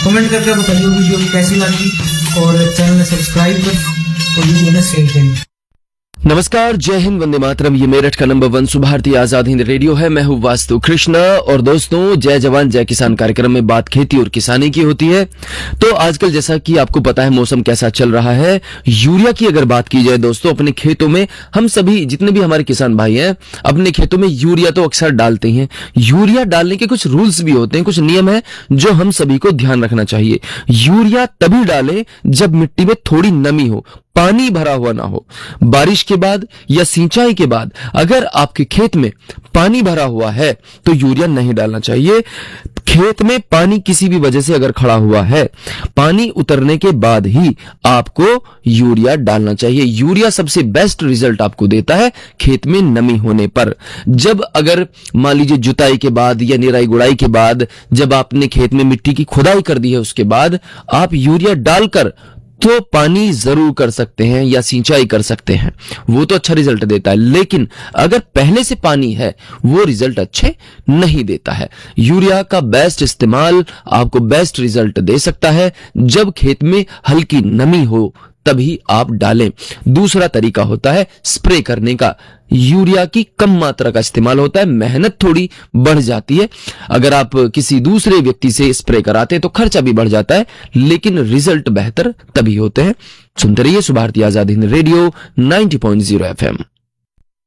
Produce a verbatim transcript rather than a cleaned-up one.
Comment करके बताइए video कैसी लगी और चैनल में सब्सक्राइब कर और वीडियो में शेयर करें। नमस्कार, जय हिंद, वंदे मातरम। ये मेरठ का number one Subharti Azad Hind radio है। मैं हूँ वास्तु कृष्णा और दोस्तों, जय जवान जय किसान कार्यक्रम में बात खेती और किसानी की होती है। तो आजकल जैसा कि आपको पता है मौसम कैसा चल रहा है, यूरिया की अगर बात की जाए दोस्तों, अपने खेतों में हम सभी जितने भी हमारे किसान भाई हैं अपने खेतों में यूरिया तो अक्सर डालते हैं। यूरिया डालने के कुछ रूल्स भी होते हैं, कुछ नियम है जो हम सभी को ध्यान रखना चाहिए। यूरिया तभी डालें जब मिट्टी में थोड़ी नमी हो, पानी भरा हुआ ना हो। बारिश के बाद या सिंचाई के बाद अगर आपके खेत में पानी भरा हुआ है तो यूरिया नहीं डालना चाहिए। खेत में पानी किसी भी वजह से अगर खड़ा हुआ है, पानी उतरने के बाद ही आपको यूरिया डालना चाहिए। यूरिया सबसे बेस्ट रिजल्ट आपको देता है खेत में नमी होने पर। जब अगर मान लीजिए जुताई के बाद या निराई गुड़ाई के बाद जब आपने खेत में मिट्टी की खुदाई कर दी है, उसके बाद आप यूरिया डालकर तो पानी जरूर कर सकते हैं या सिंचाई कर सकते हैं, वो तो अच्छा रिजल्ट देता है। लेकिन अगर पहले से पानी है वो रिजल्ट अच्छे नहीं देता है। यूरिया का बेस्ट इस्तेमाल आपको बेस्ट रिजल्ट दे सकता है जब खेत में हल्की नमी हो, तभी आप डालें। दूसरा तरीका होता है स्प्रे करने का। यूरिया की कम मात्रा का इस्तेमाल होता है, मेहनत थोड़ी बढ़ जाती है। अगर आप किसी दूसरे व्यक्ति से स्प्रे कराते हैं तो खर्चा भी बढ़ जाता है, लेकिन रिजल्ट बेहतर तभी होते हैं। सुनते रहिए Subharti Azad Hind radio ninety point zero F M.